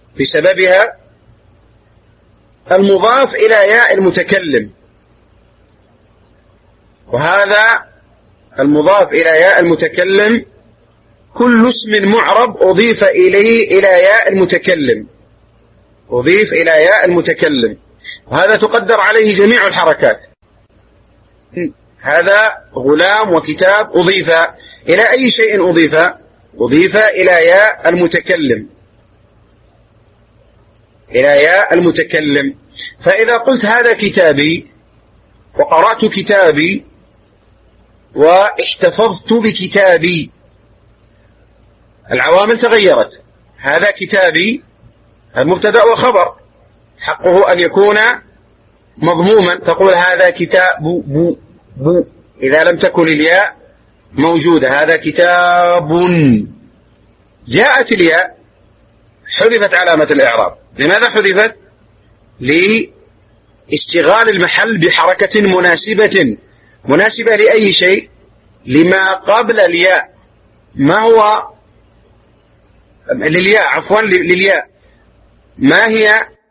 بسببها المضاف إلى ياء المتكلم، وهذا المضاف إلى ياء المتكلم كل اسم معرب أضيف إليه إلى ياء المتكلم، أضيف إلى ياء المتكلم، وهذا تقدر عليه جميع الحركات. هذا غلام وكتاب أضيف إلى أي شيء أضيف إلى ياء المتكلم، إلى ياء المتكلم. فإذا قلت هذا كتابي وقرأت كتابي واحتفظت بكتابي، العوامل تغيرت. هذا كتابي المبتدأ وخبر، حقه أن يكون مضموما، تقول هذا كتاب بو إذا لم تكن الياء موجودة، هذا كتاب. جاءت الياء حذفت علامة الإعراب. لماذا حذفت؟ لاشتغال المحل بحركة مناسبة لأي شيء؟ لما قبل الياء. ما هو للياء ما هي؟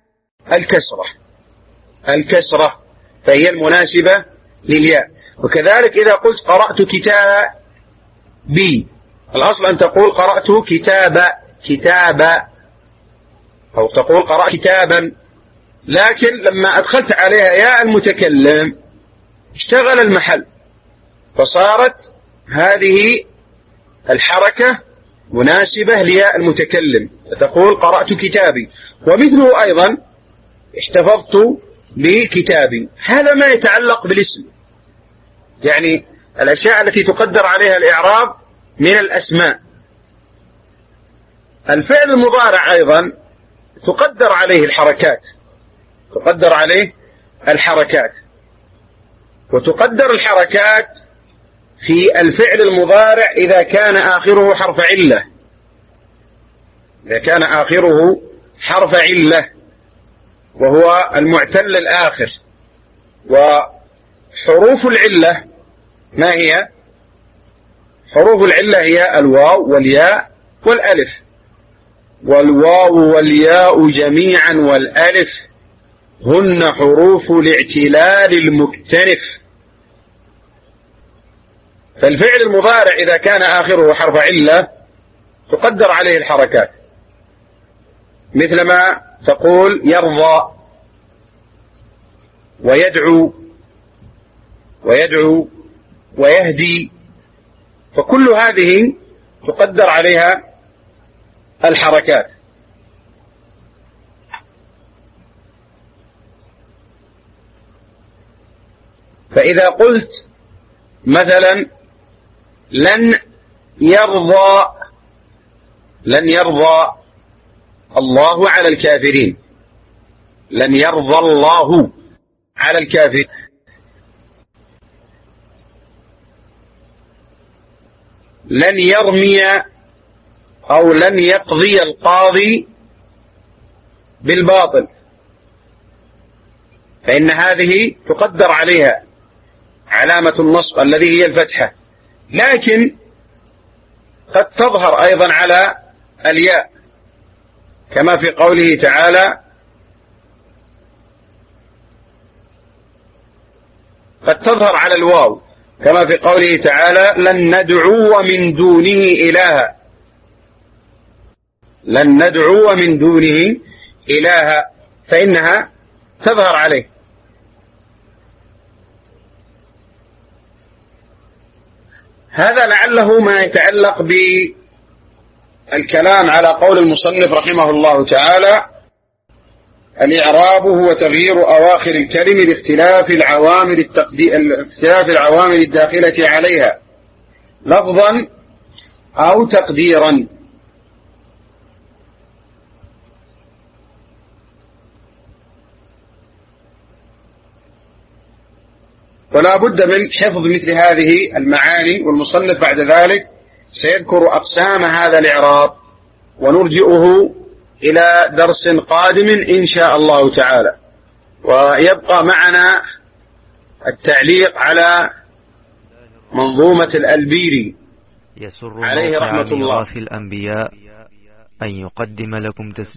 الكسرة، فهي المناسبة للياء. وكذلك إذا قلت قرأت كتابي، الأصل أن تقول قرأت كتابا أو تقول قرأت كتابا، لكن لما أدخلت عليها ياء المتكلم اشتغل المحل، فصارت هذه الحركة مناسبة لياء المتكلم، فتقول قرأت كتابي. ومثله أيضا احتفظت بكتابي. هذا ما يتعلق بالاسم، يعني الأشياء التي تقدر عليها الإعراب من الأسماء. الفعل المضارع أيضا تقدر عليه الحركات، وتقدر الحركات في الفعل المضارع إذا كان آخره حرف علة، وهو المعتل الآخر. وحروف العلة ما هي؟ حروف العلة هي الواو والياء والألف، والواو والياء جميعا والألف هن حروف الاعتلال المكتنف. فالفعل المضارع إذا كان آخره حرف علة تقدر عليه الحركات، مثلما تقول يرضى ويدعو ويهدي، فكل هذه تقدر عليها الحركات. فإذا قلت مثلا لن يرضى الله على الكافرين، لن يرضى الله على الكافرين. لن يرمي أو لن يقضي القاضي بالباطل، فإن هذه تقدر عليها علامة النصب الذي هي الفتحة، لكن قد تظهر أيضا على الياء، كما في قوله تعالى قد تظهر على الواو، كما في قوله تعالى لن ندعو من دونه إلها، لن ندعو من دونه إلها، فإنها تظهر عليه. هذا لعله ما يتعلق بالكلام على قول المصنف رحمه الله تعالى: الإعراب هو تغيير أواخر الكلم لاختلاف العوامل الداخلة عليها لفظا أو تقديرا. ولا بد من حفظ مثل هذه المعاني، والمصنف بعد ذلك سيذكر أقسام هذا الإعراب، ونرجئه إلى درس قادم إن شاء الله تعالى. ويبقى معنا التعليق على منظومة الألبيري عليه رحمة الله. في الأنبياء أن يقدم لكم